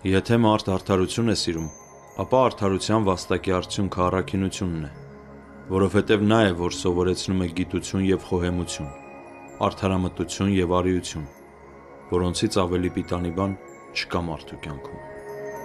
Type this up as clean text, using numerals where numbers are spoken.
Եթե մարդ արդարություն է սիրում, ապա արդարության վաստակի արդյունքը առաքինությունն է, որովհետև նա է, որ սովորեցնում է գիտություն և խոհեմություն, արդարամտություն և արիություն, որոնցից ավելի պիտանի բան չկա մարդու կյանքում։